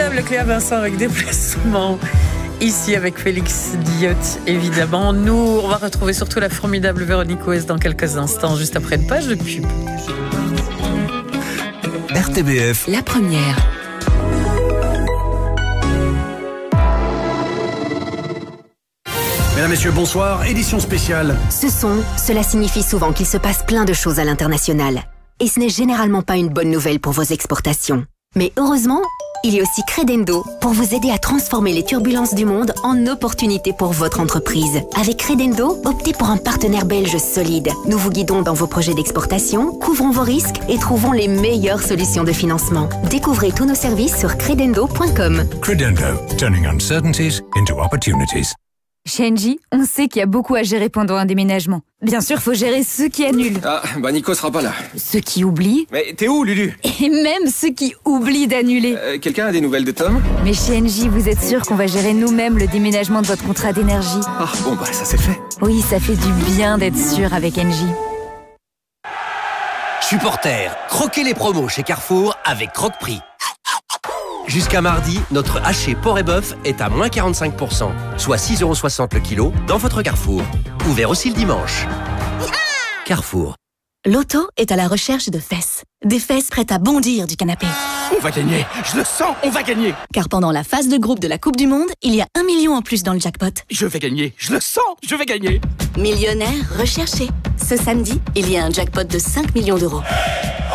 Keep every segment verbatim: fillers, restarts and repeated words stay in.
formidable Cléa Vincent avec Déplacement. Ici avec Félix Diot, évidemment. Nous, on va retrouver surtout la formidable Véronique Ouest dans quelques instants, juste après une page de pub. R T B F, la première. Mesdames, Messieurs, bonsoir. Édition spéciale. Ce son, cela signifie souvent qu'il se passe plein de choses à l'international. Et ce n'est généralement pas une bonne nouvelle pour vos exportations. Mais heureusement, il y a aussi Credendo pour vous aider à transformer les turbulences du monde en opportunités pour votre entreprise. Avec Credendo, optez pour un partenaire belge solide. Nous vous guidons dans vos projets d'exportation, couvrons vos risques et trouvons les meilleures solutions de financement. Découvrez tous nos services sur credendo point com. Credendo, turning uncertainties into opportunities. Chez Engie, on sait qu'il y a beaucoup à gérer pendant un déménagement. Bien sûr, faut gérer ceux qui annulent. Ah, bah Nico sera pas là. Ceux qui oublient. Mais t'es où, Lulu? Et même ceux qui oublient d'annuler. Euh, quelqu'un a des nouvelles de Tom? Mais chez Engie, vous êtes sûr qu'on va gérer nous-mêmes le déménagement de votre contrat d'énergie? Ah, bon bah ça c'est fait. Oui, ça fait du bien d'être sûr avec Engie. Supporters, croquez les promos chez Carrefour avec Croque-Prix. Jusqu'à mardi, notre haché porc et bœuf est à moins quarante-cinq pour cent, soit six euros soixante le kilo dans votre Carrefour. Ouvert aussi le dimanche. Carrefour. L'auto est à la recherche de fesses. Des fesses prêtes à bondir du canapé. On va gagner. Je le sens. On va gagner. Car pendant la phase de groupe de la Coupe du Monde, il y a un million en plus dans le jackpot. Je vais gagner. Je le sens. Je vais gagner. Millionnaire recherché. Ce samedi, il y a un jackpot de cinq millions d'euros. L'auto ?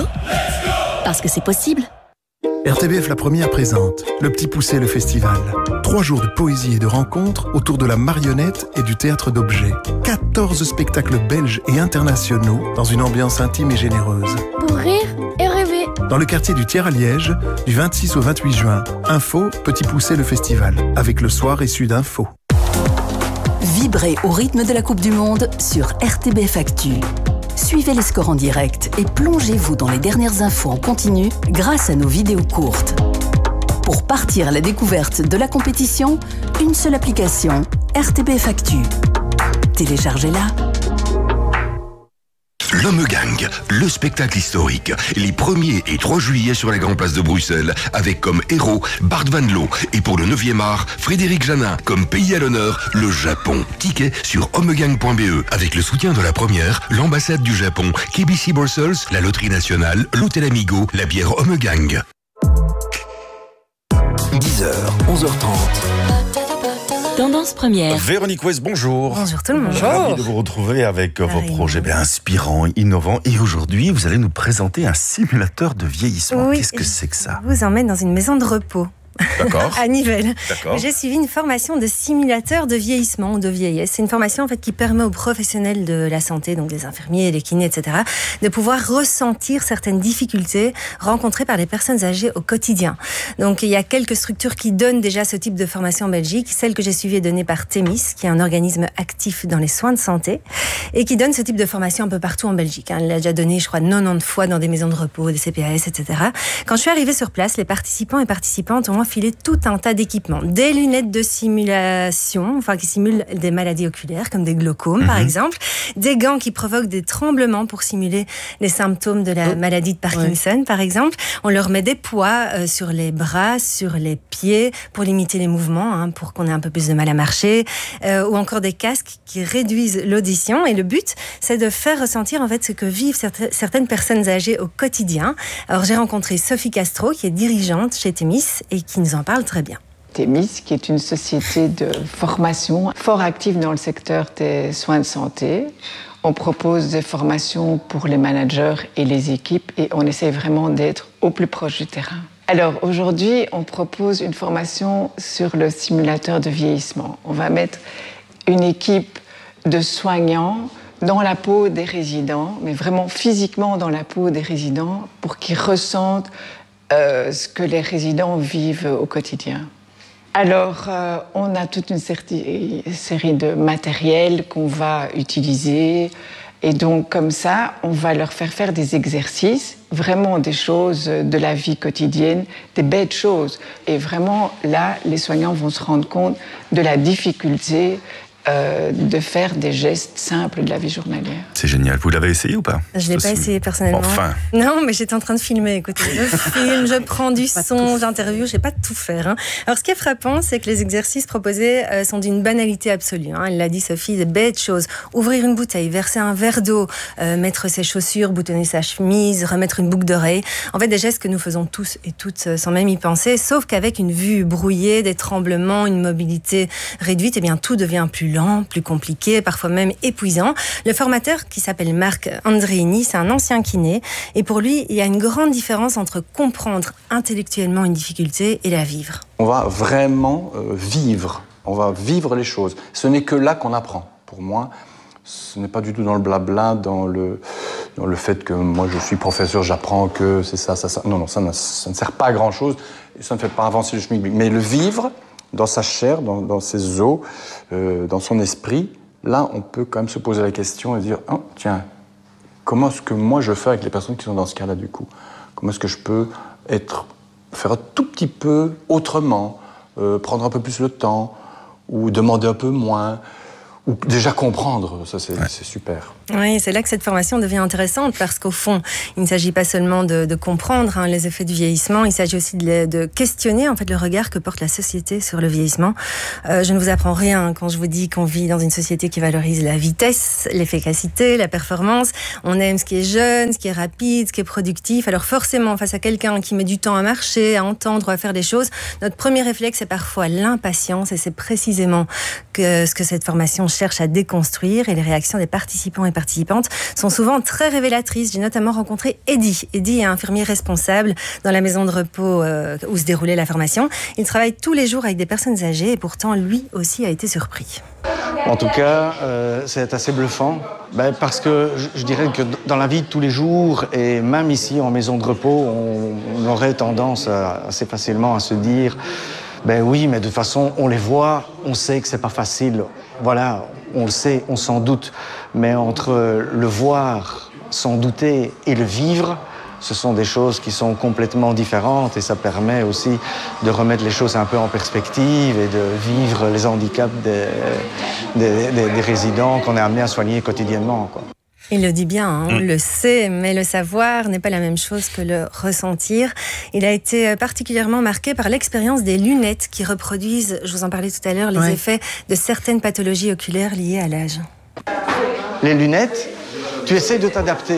Parce que c'est possible. R T B F La Première présente Le Petit Poucet, le festival. Trois jours de poésie et de rencontres autour de la marionnette et du théâtre d'objets. quatorze spectacles belges et internationaux dans une ambiance intime et généreuse. Pour rire et rêver. Dans le quartier du Thiers à Liège, du vingt-six au vingt-huit juin. Info, Petit Poucet, le festival. Avec le soir et Sud Info. Vibrez au rythme de la Coupe du Monde sur R T B F Actu. Suivez les scores en direct et plongez-vous dans les dernières infos en continu grâce à nos vidéos courtes. Pour partir à la découverte de la compétition, une seule application, R T B F Actu. Téléchargez-la. L'Homme Gang, le spectacle historique, les premier et trois juillet sur la Grande Place de Bruxelles, avec comme héros Bart Van Loo et pour le neuvième art, Frédéric Janin, comme pays à l'honneur, le Japon. Ticket sur homegang point b e, avec le soutien de la Première, l'ambassade du Japon, K B C Brussels, la Loterie Nationale, l'Hôtel Amigo, la bière Homme Gang. dix heures, onze heures trente. Tendance première. Véronique Ouest, bonjour. Bonjour tout le monde. Ravi de vous retrouver avec vos Pareil. projets bien inspirants, innovants. Et aujourd'hui, vous allez nous présenter un simulateur de vieillissement. Oui, Qu'est-ce que c'est que ça? Je vous emmène dans une maison de repos. D'accord. À Nivelles. D'accord. J'ai suivi une formation de simulateur de vieillissement ou de vieillesse. C'est une formation en fait qui permet aux professionnels de la santé, donc des infirmiers, des kinés, et cetera, de pouvoir ressentir certaines difficultés rencontrées par les personnes âgées au quotidien. Donc il y a quelques structures qui donnent déjà ce type de formation en Belgique. Celle que j'ai suivie est donnée par Thémis, qui est un organisme actif dans les soins de santé et qui donne ce type de formation un peu partout en Belgique. Elle l'a déjà donné, je crois, quatre-vingt-dix fois dans des maisons de repos, des C P A S, et cetera. Quand je suis arrivée sur place, les participants et participantes ont enfilé tout un tas d'équipements. Des lunettes de simulation, enfin qui simulent des maladies oculaires, comme des glaucomes, mmh. par exemple. Des gants qui provoquent des tremblements pour simuler les symptômes de la oh. maladie de Parkinson, ouais. par exemple. On leur met des poids euh, sur les bras, sur les pieds, pour limiter les mouvements, hein, pour qu'on ait un peu plus de mal à marcher. Euh, ou encore des casques qui réduisent l'audition. Et le but, c'est de faire ressentir en fait ce que vivent certaines personnes âgées au quotidien. Alors j'ai rencontré Sophie Castro, qui est dirigeante chez Thémis et qui nous en parle très bien. Thémis, qui est une société de formation fort active dans le secteur des soins de santé. On propose des formations pour les managers et les équipes et on essaie vraiment d'être au plus proche du terrain. Alors aujourd'hui, on propose une formation sur le simulateur de vieillissement. On va mettre une équipe de soignants dans la peau des résidents, mais vraiment physiquement dans la peau des résidents pour qu'ils ressentent euh, ce que les résidents vivent au quotidien. Alors, euh, on a toute une série de matériel qu'on va utiliser. Et donc, comme ça, on va leur faire faire des exercices, vraiment des choses de la vie quotidienne, des bêtes choses. Et vraiment, là, les soignants vont se rendre compte de la difficulté euh, de faire des gestes simples de la vie journalière. C'est génial. Vous l'avez essayé ou pas? Je ne l'ai pas essayé personnellement. Enfin. Non, mais j'étais en train de filmer. Écoutez, je filme, je prends du son, j'interviewe, je n'ai pas de tout faire. Hein. Alors, ce qui est frappant, c'est que les exercices proposés euh, sont d'une banalité absolue. Hein. Elle l'a dit, Sophie, des bêtes choses. Ouvrir une bouteille, verser un verre d'eau, euh, mettre ses chaussures, boutonner sa chemise, remettre une boucle d'oreille. En fait, des gestes que nous faisons tous et toutes euh, sans même y penser, sauf qu'avec une vue brouillée, des tremblements, une mobilité réduite, eh bien, tout devient plus lent, plus compliqué, parfois même épuisant. Le formateur, qui s'appelle Marc Andreini, c'est un ancien kiné, et pour lui, il y a une grande différence entre comprendre intellectuellement une difficulté et la vivre. On va vraiment euh, vivre, on va vivre les choses. Ce n'est que là qu'on apprend. Pour moi, ce n'est pas du tout dans le blabla, dans le, dans le fait que moi je suis professeur, j'apprends que c'est ça, ça, ça. Non, non, ça, ça ne sert pas à grand-chose, et ça ne fait pas avancer le schmilblick. Mais le vivre, dans sa chair, dans, dans ses os, euh, dans son esprit, là, on peut quand même se poser la question et dire oh, « Tiens, comment est-ce que moi je fais avec les personnes qui sont dans ce cas-là du coup? Comment est-ce que je peux être, faire un tout petit peu autrement, euh, prendre un peu plus le temps, ou demander un peu moins ?» ou déjà comprendre, ça c'est, ouais. c'est super. Oui, c'est là que cette formation devient intéressante parce qu'au fond, il ne s'agit pas seulement de, de comprendre hein, les effets du vieillissement, il s'agit aussi de, de questionner en fait le regard que porte la société sur le vieillissement. Euh, je ne vous apprends rien quand je vous dis qu'on vit dans une société qui valorise la vitesse, l'efficacité, la performance. On aime ce qui est jeune, ce qui est rapide, ce qui est productif. Alors forcément, face à quelqu'un qui met du temps à marcher, à entendre ou à faire des choses, notre premier réflexe est parfois l'impatience et c'est précisément que ce que cette formation cherche à déconstruire et les réactions des participants et participantes sont souvent très révélatrices. J'ai notamment rencontré Eddy. Eddy est infirmier responsable dans la maison de repos euh, où se déroulait la formation. Il travaille tous les jours avec des personnes âgées et pourtant lui aussi a été surpris. En tout cas, euh, c'est assez bluffant ben, parce que je, je dirais que dans la vie de tous les jours et même ici en maison de repos, on, on aurait tendance à, assez facilement à se dire ben oui, mais de toute façon, on les voit, on sait que c'est pas facile. Voilà, on le sait, on s'en doute. Mais entre le voir, s'en douter et le vivre, ce sont des choses qui sont complètement différentes et ça permet aussi de remettre les choses un peu en perspective et de vivre les handicaps des, des, des, des résidents qu'on est amené à soigner quotidiennement, quoi. Il le dit bien, hein, on mmh. le sait, mais le savoir n'est pas la même chose que le ressentir. Il a été particulièrement marqué par l'expérience des lunettes qui reproduisent, je vous en parlais tout à l'heure, les ouais. effets de certaines pathologies oculaires liées à l'âge. Les lunettes, tu essaies de t'adapter.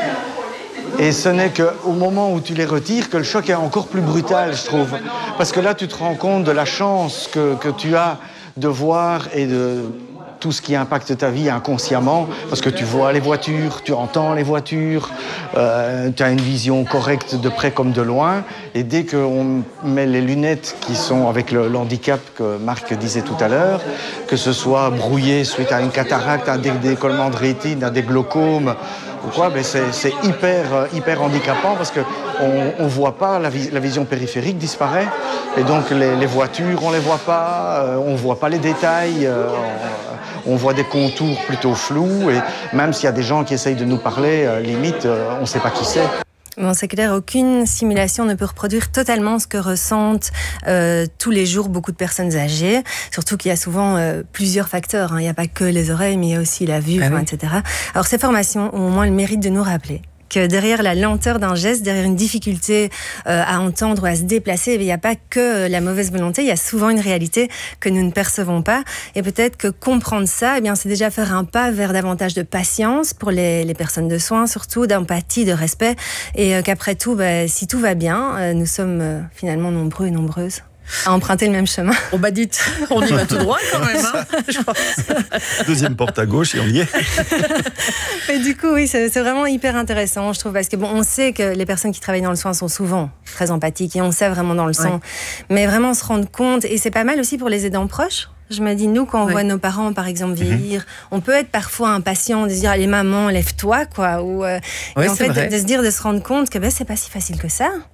Et ce n'est qu'au moment où tu les retires que le choc est encore plus brutal, je trouve. Parce que là, tu te rends compte de la chance que, que tu as de voir et de... tout ce qui impacte ta vie inconsciemment, parce que tu vois les voitures, tu entends les voitures, euh, tu as une vision correcte de près comme de loin, et dès qu'on met les lunettes qui sont avec le, l'handicap que Marc disait tout à l'heure, que ce soit brouillé suite à une cataracte, un décollement de rétine, un des glaucomes, ou quoi, ben c'est, c'est hyper, hyper handicapant parce qu'on ne voit pas, la, vis, la vision périphérique disparaît, et donc les, les voitures, on ne les voit pas, euh, on ne voit pas les détails, euh, on, on voit des contours plutôt flous, et même s'il y a des gens qui essayent de nous parler, euh, limite, euh, on ne sait pas qui c'est. Bon, c'est clair, aucune simulation ne peut reproduire totalement ce que ressentent euh, tous les jours beaucoup de personnes âgées, surtout qu'il y a souvent euh, plusieurs facteurs, hein. Il n'y a pas que les oreilles, mais il y a aussi la vue, ah oui. et cetera. Alors ces formations ont au moins le mérite de nous rappeler que derrière la lenteur d'un geste, derrière une difficulté euh, à entendre ou à se déplacer, il n'y a pas que la mauvaise volonté, il y a souvent une réalité que nous ne percevons pas. Et peut-être que comprendre ça, eh bien, c'est déjà faire un pas vers davantage de patience pour les, les personnes de soins, surtout d'empathie, de respect. Et euh, qu'après tout, bah, si tout va bien, euh, nous sommes euh, finalement nombreux et nombreuses à emprunter le même chemin. On bah dites, on y va tout droit quand même. Hein, je pense. Deuxième porte à gauche et on y est. Mais du coup, oui, c'est, c'est vraiment hyper intéressant, je trouve, parce que bon, on sait que les personnes qui travaillent dans le soin sont souvent très empathiques et on sait vraiment dans le sang. Ouais. Mais vraiment se rendre compte, et c'est pas mal aussi pour les aidants proches. Je me dis, nous, quand on ouais. voit nos parents, par exemple, vieillir, mmh. on peut être parfois impatient de se dire, allez, maman, lève-toi, quoi. Ou, euh, ouais, et en fait, de, de se dire, de se rendre compte que ben, c'est pas si facile que ça.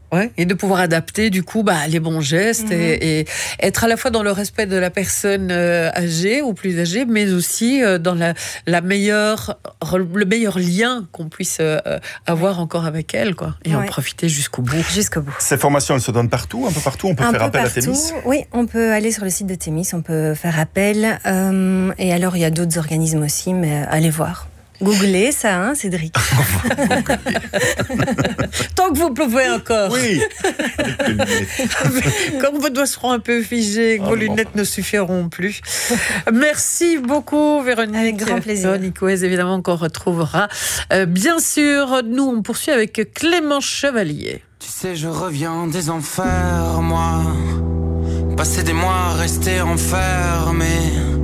Ouais, et de pouvoir adapter du coup bah, les bons gestes mmh. et, et être à la fois dans le respect de la personne euh, âgée ou plus âgée, mais aussi euh, dans la, la meilleure, le meilleur lien qu'on puisse euh, avoir encore avec elle, quoi, et ouais. en profiter jusqu'au bout. Jusqu'au bout. Ces formations, elles se donnent partout, un peu partout. On peut un faire appel partout. à Thémis. Oui, on peut aller sur le site de Thémis, on peut faire appel. Euh, et alors, il y a d'autres organismes aussi, mais allez voir. Googlez ça, hein, Cédric. Tant que vous pouvez encore. Oui. Comme vos doigts seront un peu figés, oh, vos lunettes bon. ne suffiront plus. Merci beaucoup, Véronique. Avec grand plaisir. Véronique Ouez, évidemment, qu'on retrouvera. Euh, bien sûr, nous, on poursuit avec Clément Chevalier. Tu sais, je reviens des enfers, moi. Passer des mois, rester enfermé.